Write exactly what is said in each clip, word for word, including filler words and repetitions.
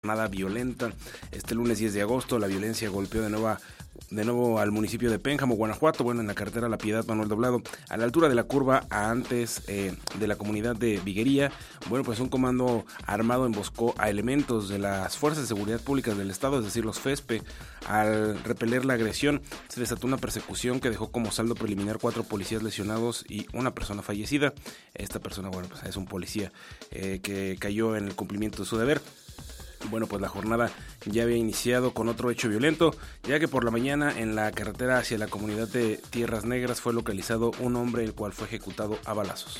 Jornada violenta. Este lunes diez de agosto la violencia golpeó de nuevo, de nuevo al municipio de Pénjamo, Guanajuato, bueno, en la carretera La Piedad, Manuel Doblado, a la altura de la curva a antes eh, de la comunidad de Viguería. Bueno, pues un comando armado emboscó a elementos de las Fuerzas de Seguridad Públicas del Estado, es decir, los FESPE. Al repeler la agresión, se desató una persecución que dejó como saldo preliminar cuatro policías lesionados y una persona fallecida. Esta persona, bueno, pues es un policía eh, que cayó en el cumplimiento de su deber. Bueno, pues la jornada ya había iniciado con otro hecho violento, ya que por la mañana en la carretera hacia la comunidad de Tierras Negras fue localizado un hombre el cual fue ejecutado a balazos.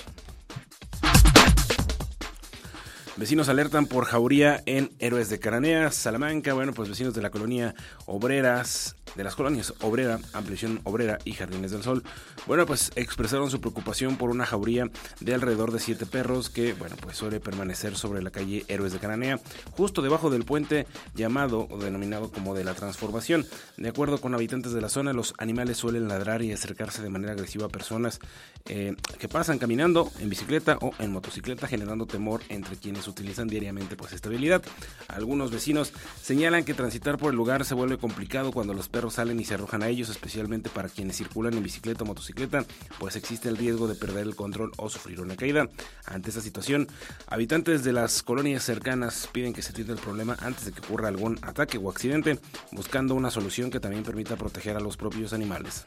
Vecinos alertan por jauría en Héroes de Cananea, Salamanca. Bueno, pues vecinos de la colonia Obreras, de las colonias Obrera, Ampliación Obrera y Jardines del Sol, bueno, pues expresaron su preocupación por una jauría de alrededor de siete perros que, bueno, pues suele permanecer sobre la calle Héroes de Cananea, justo debajo del puente llamado o denominado como de la Transformación. De acuerdo con habitantes de la zona, los animales suelen ladrar y acercarse de manera agresiva a personas eh, que pasan caminando, en bicicleta o en motocicleta, generando temor entre quienes utilizan diariamente pues esta habilidad. Algunos vecinos señalan que transitar por el lugar se vuelve complicado cuando los perros salen y se arrojan a ellos, especialmente para quienes circulan en bicicleta o motocicleta, pues existe el riesgo de perder el control o sufrir una caída. Ante esta situación, habitantes de las colonias cercanas piden que se atienda el problema antes de que ocurra algún ataque o accidente, buscando una solución que también permita proteger a los propios animales.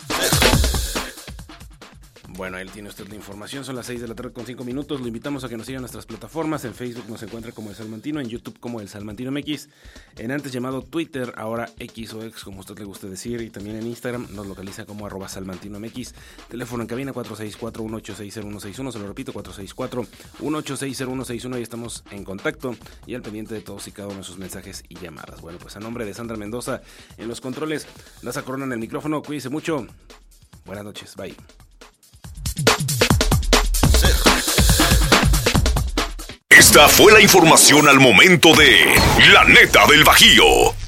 Bueno, ahí tiene usted la información, son las seis de la tarde con cinco minutos, lo invitamos a que nos sigan en nuestras plataformas, en Facebook nos encuentra como El Salmantino, en YouTube como El Salmantino M X, en antes llamado Twitter, ahora X o X, como a usted le guste decir, y también en Instagram nos localiza como arroba Salmantino M X, teléfono en cabina cuatro seis cuatro, uno ocho seis cero uno seis uno, se lo repito, cuatro seis cuatro, uno ocho seis cero uno seis uno, y estamos en contacto y al pendiente de todos y cada uno de sus mensajes y llamadas. Bueno, pues a nombre de Sandra Mendoza en los controles, Daza Corona en el micrófono, cuídense mucho, buenas noches, bye. Esta fue la información al momento de La Neta del Bajío.